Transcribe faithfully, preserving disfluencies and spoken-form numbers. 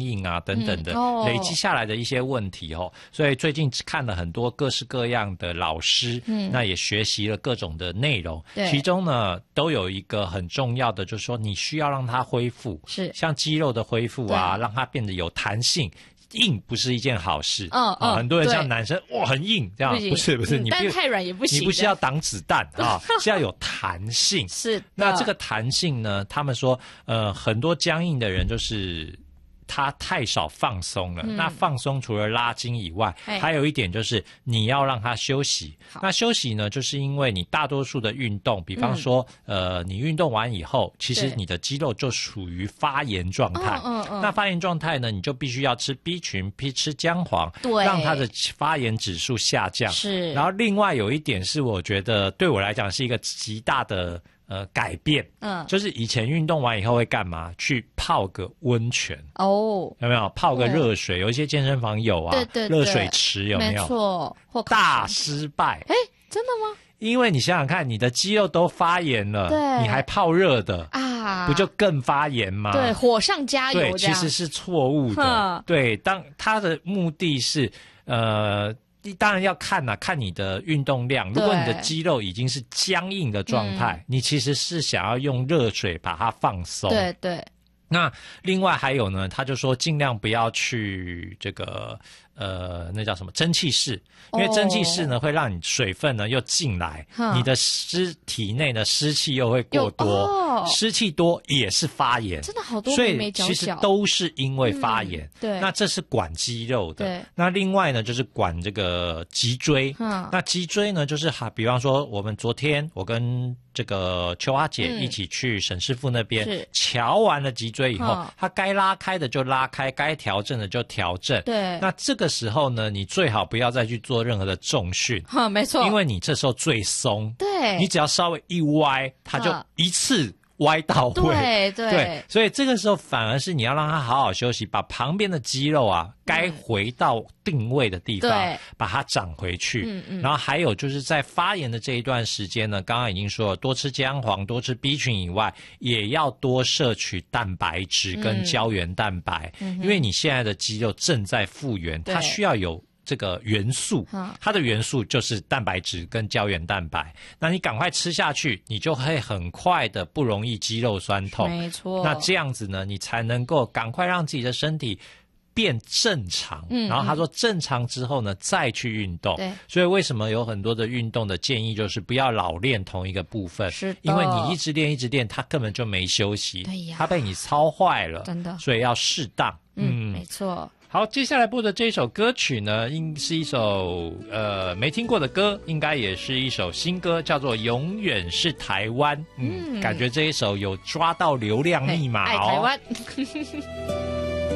硬啊等等的、 嗯哦、 累积下来的一些问题哦。所以最近看了很多各式各样的老师，嗯，那也学习了各种的内容，其中呢都有一个很重要的，就是说你需要让它恢复， 是像肌肉的恢复啊，让它变得有弹性。硬不是一件好事， 嗯嗯， 很多人像男生哇很硬这样，不是不是， 嗯、 你但太软也不行， 你不是要挡子弹啊，是要有弹性。 是， 那这个弹性呢？他们说，呃，很多僵硬的人就是他太少放松了。嗯、那放松除了拉筋以外，还有一点就是你要让他休息。那休息呢，就是因为你大多数的运动，比方说，嗯、呃，你运动完以后，其实你的肌肉就属于发炎状态。嗯嗯嗯。那发炎状态呢，你就必须要吃 B 群，吃姜黄， 对， 让它的发炎指数下降。 是。 然后另外有一点是，我觉得对我来讲是一个极大的。呃，改变，嗯，就是以前运动完以后会干嘛？去泡个温泉哦，有没有？泡个热水，有一些健身房有啊， 对对对， 热水池有没有？ 没错， 大失败。 哎，真的吗？ 因为你想想看，你的肌肉都发炎了，对，你还泡热的啊，不就更发炎吗？ 对，火上加油。 对，其实是错误的。对，当它的目的是呃。当然要看啊，看你的运动量。如果你的肌肉已经是僵硬的状态，嗯、你其实是想要用热水把它放松。 对对。 那另外还有呢，他就说尽量不要去这个呃，那叫什么蒸汽室，因为蒸汽室呢、哦、会让你水分呢又进来，你的湿体内的湿气又会过多，哦、湿气多也是发炎， 真的好多所以其实都是因为发炎。嗯、 对， 那这是管肌肉的。 对， 那另外呢就是管这个脊椎。嗯，那脊椎呢就是哈，比方说我们昨天我跟这个秋花姐一起去沈师傅那边、嗯、瞧完了脊椎以后，他该拉开的就拉开，该调整的就调整。 对， 那这个时候呢，你最好不要再去做任何的重训。 哈，没错， 因为你这时候最松。 对， 你只要稍微一歪，它就一次歪到位。 对 对, 对，所以这个时候反而是你要让它好好休息，把旁边的肌肉啊，该回到定位的地方， 对， 把它长回去。 嗯嗯。 然后还有就是在发炎的这一段时间呢，刚刚已经说了，多吃姜黄，多吃 B 群以外，也要多摄取蛋白质跟胶原蛋白，嗯、因为你现在的肌肉正在复原，它需要有这个元素，它的元素就是蛋白质跟胶原蛋白。那你赶快吃下去，你就会很快的不容易肌肉酸痛。 没错。 那这样子呢，你才能够赶快让自己的身体变正常。嗯，然后他说正常之后呢，再去运动。 对。 所以为什么有很多的运动的建议就是不要老练同一个部分？ 是的。 因为你一直练一直练，它根本就没休息。 对呀。 它被你操坏了。 真的。 所以要适当。 嗯，嗯没错。 好，接下来播的这首歌曲呢，应是一首呃没听过的歌，应该也是一首新歌，叫做《永远是台湾》。嗯，嗯感觉这一首有抓到流量密码哦。 爱台湾。